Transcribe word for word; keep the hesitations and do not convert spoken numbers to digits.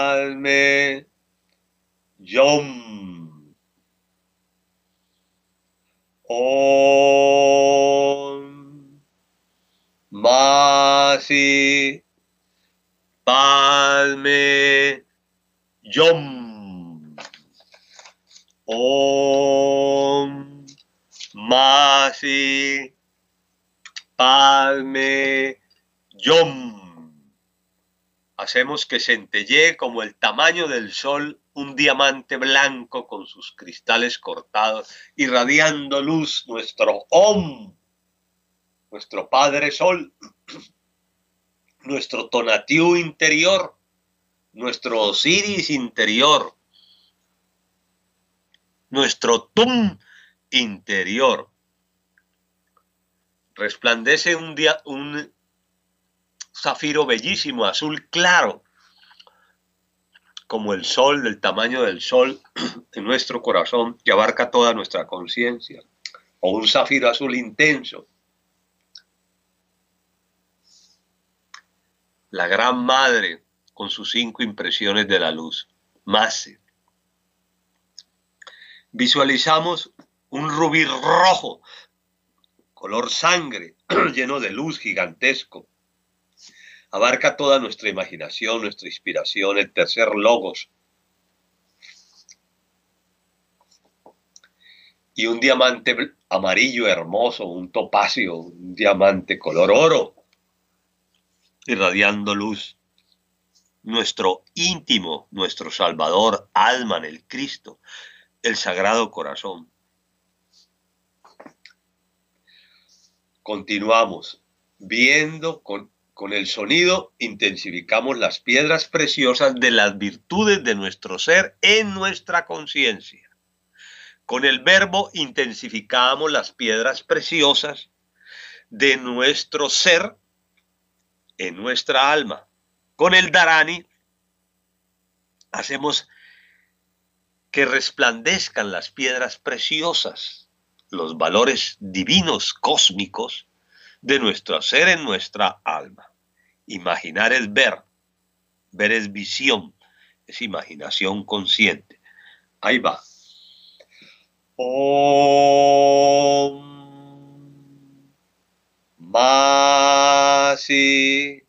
Padme Yom. Om Masi Padme Yom. Om Masi Padme Yom. Hacemos que centellee como el tamaño del sol un diamante blanco con sus cristales cortados, irradiando luz, nuestro Om, nuestro Padre Sol, nuestro Tonatiuh interior, nuestro Osiris interior, nuestro Tum interior. Resplandece un día un zafiro bellísimo, azul claro, como el sol, del tamaño del sol en nuestro corazón, que abarca toda nuestra conciencia, o un zafiro azul intenso. La Gran Madre con sus cinco impresiones de la luz. Mase. Visualizamos un rubí rojo, color sangre, lleno de luz, gigantesco. Abarca toda nuestra imaginación, nuestra inspiración, el tercer logos. Y un diamante amarillo hermoso, un topacio, un diamante color oro, irradiando luz. Nuestro íntimo, nuestro Salvador, Alma, el Cristo, el Sagrado Corazón. Continuamos viendo con Con el sonido intensificamos las piedras preciosas de las virtudes de nuestro ser en nuestra conciencia. Con el verbo intensificamos las piedras preciosas de nuestro ser en nuestra alma. Con el Dharani hacemos que resplandezcan las piedras preciosas, los valores divinos, cósmicos, de nuestro ser en nuestra alma. Imaginar es ver, ver es visión, es imaginación consciente. Ahí va. Om Masi